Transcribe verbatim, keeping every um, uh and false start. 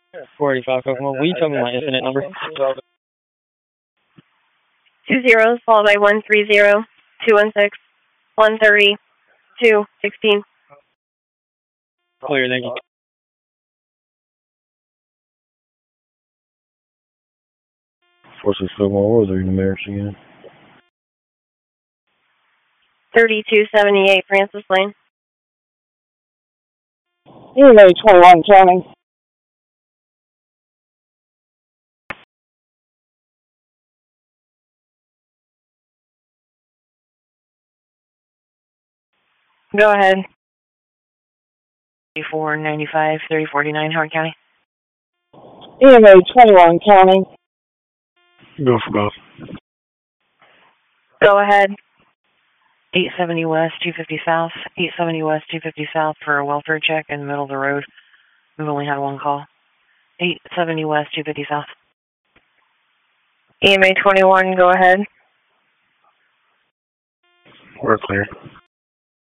four eighty-five, Kokomo. Will you tell me my incident number? Two zeros followed by one three zero, two one six, one thirty, two sixteen. Clear, thank you. four six seven, what was your numerics again? thirty-two seventy-eight Francis Lane. E M A twenty-one County. Go ahead. four ninety-five, thirty forty-nine, Howard County. E M A twenty-one County. Go for both. Go ahead. eight seventy West, two fifty South. eight seventy West, two fifty South for a welfare check in the middle of the road. We've only had one call. eight seventy West, two fifty South. E M A twenty-one, go ahead. We're clear.